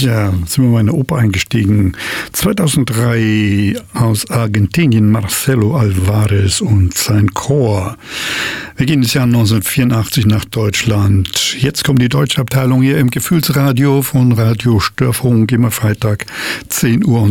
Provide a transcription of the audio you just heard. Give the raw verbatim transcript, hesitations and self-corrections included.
Ja, sind wir mal in eine Oper eingestiegen. zweitausenddrei aus Argentinien Marcelo Alvarez und sein Chor. Wir gehen ins Jahr neunzehnhundertvierundachtzig nach Deutschland. Jetzt kommt die deutsche Abteilung hier im Gefühlsradio von Radio Störfunk, immer Freitag zehn Uhr